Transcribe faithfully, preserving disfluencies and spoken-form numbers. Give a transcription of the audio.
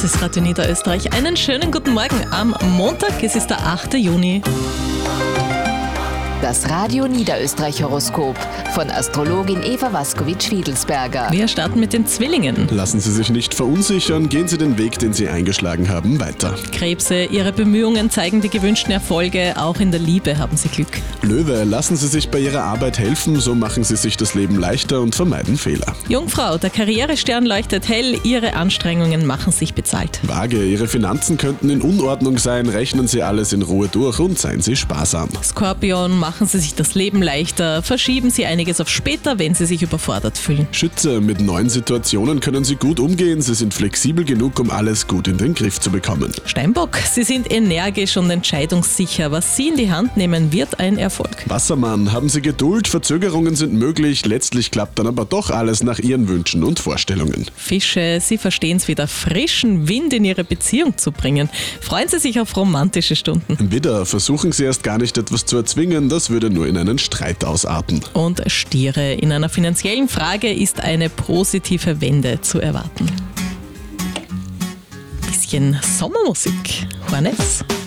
Das ist Radio Niederösterreich. Einen schönen guten Morgen am Montag. Es ist der achte Juni. Das Radio Niederösterreich Horoskop von Astrologin Eva Waskowitsch-Fiedelsberger. Wir starten mit den Zwillingen. Lassen Sie sich nicht verunsichern, gehen Sie den Weg, den Sie eingeschlagen haben, weiter. Krebse, Ihre Bemühungen zeigen die gewünschten Erfolge. Auch in der Liebe haben Sie Glück. Löwe, lassen Sie sich bei Ihrer Arbeit helfen, so machen Sie sich das Leben leichter und vermeiden Fehler. Jungfrau, der Karrierestern leuchtet hell. Ihre Anstrengungen machen sich bezahlt. Waage, Ihre Finanzen könnten in Unordnung sein, rechnen Sie alles in Ruhe durch und seien Sie sparsam. Skorpion, machen Sie sich das Leben leichter. Verschieben Sie einiges auf später, wenn Sie sich überfordert fühlen. Schütze, mit neuen Situationen können Sie gut umgehen. Sie sind flexibel genug, um alles gut in den Griff zu bekommen. Steinbock, Sie sind energisch und entscheidungssicher. Was Sie in die Hand nehmen, wird ein Erfolg. Wassermann, haben Sie Geduld, Verzögerungen sind möglich. Letztlich klappt dann aber doch alles nach Ihren Wünschen und Vorstellungen. Fische, Sie verstehen es wieder, frischen Wind in Ihre Beziehung zu bringen. Freuen Sie sich auf romantische Stunden. Widder, versuchen Sie erst gar nicht etwas zu erzwingen, das würde nur in einen Streit ausarten. Und Stiere, in einer finanziellen Frage ist eine positive Wende zu erwarten. Bisschen Sommermusik. Hornets.